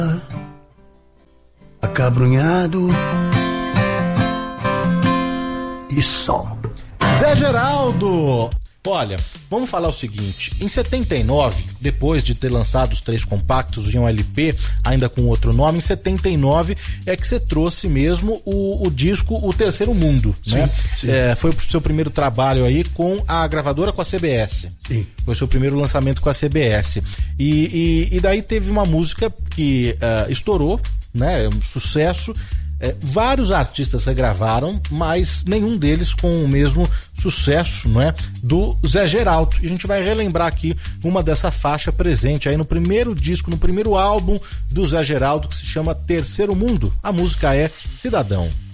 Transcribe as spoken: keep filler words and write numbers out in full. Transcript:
Acabrunhado e só. Zé Geraldo! Olha, vamos falar o seguinte, em setenta e nove, depois de ter lançado os três compactos em um L P, ainda com outro nome, em setenta e nove é que você trouxe mesmo o, o disco O Terceiro Mundo, sim, né? Sim. É, foi o seu primeiro trabalho aí com a gravadora, com a C B S. Sim. Foi o seu primeiro lançamento com a C B S. E, e, e daí teve uma música que uh, estourou, né? Um sucesso. É, vários artistas regravaram, mas nenhum deles com o mesmo sucesso, não é? Do Zé Geraldo. E a gente vai relembrar aqui uma dessa faixa presente aí no primeiro disco, no primeiro álbum do Zé Geraldo, que se chama Terceiro Mundo. A música é Cidadão.